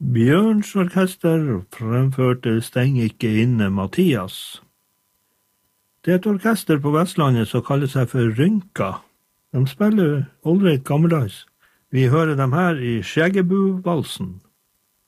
Bjørns orkester fremførte Steng ikke inne Mathias. Det er et orkester på Vestlandet som kaller seg for Rynka. De spiller ålreit gammeldags. Vi hører dem her i Skjeggebu-valsen.